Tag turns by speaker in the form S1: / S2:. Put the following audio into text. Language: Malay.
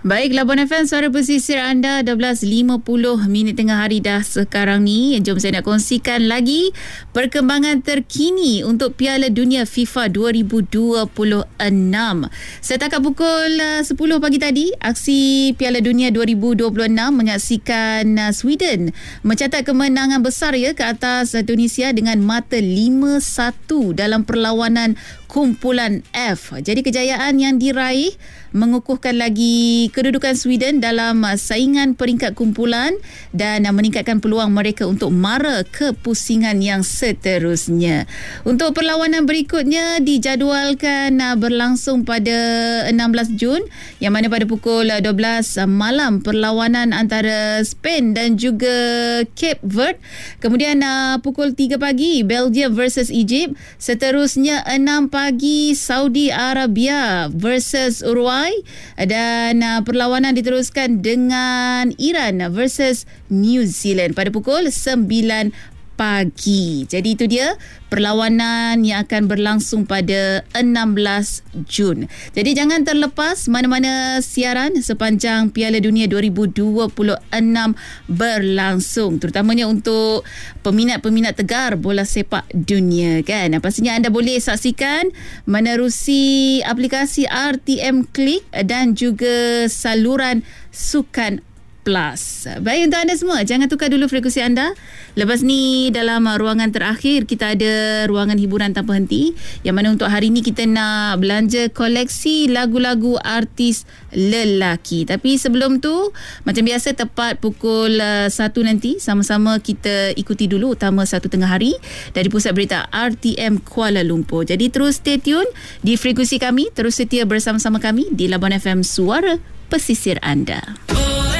S1: Baik, Labuan FM, suara pesisir anda, 12.50 minit tengah hari dah sekarang ni. Jom saya nak kongsikan lagi perkembangan terkini untuk Piala Dunia FIFA 2026. Setakat pukul 10 pagi tadi, aksi Piala Dunia 2026 menyaksikan Sweden mencatat kemenangan besar ke atas Tunisia dengan mata 5-1 dalam perlawanan kumpulan F. Jadi kejayaan yang diraih mengukuhkan lagi kedudukan Sweden dalam saingan peringkat kumpulan dan meningkatkan peluang mereka untuk mara ke pusingan yang seterusnya. Untuk perlawanan berikutnya dijadualkan berlangsung pada 16 Jun, yang mana pada pukul 12 malam perlawanan antara Spain dan juga Cape Verde. Kemudian pukul 3 pagi Belgium versus Egypt. Seterusnya 6 pagi Saudi Arabia versus Uruguay. Dan perlawanan diteruskan dengan Iran versus New Zealand pada pukul 9 pagi. Jadi itu dia perlawanan yang akan berlangsung pada 16 Jun. Jadi jangan terlepas mana-mana siaran sepanjang Piala Dunia 2026 berlangsung, terutamanya untuk peminat-peminat tegar bola sepak dunia kan. Pastinya anda boleh saksikan menerusi aplikasi RTM Klik dan juga saluran Sukan Plus. Baik, untuk anda semua, jangan tukar dulu frekuensi anda. Lepas ni dalam ruangan terakhir kita ada ruangan hiburan tanpa henti, yang mana untuk hari ni kita nak belanja koleksi lagu-lagu artis lelaki. Tapi sebelum tu, macam biasa tepat pukul 1 nanti, sama-sama kita ikuti dulu utama 1 tengah hari dari Pusat Berita RTM Kuala Lumpur. Jadi terus stay tune di frekuensi kami, terus setia bersama-sama kami di Labuan FM, suara pesisir anda.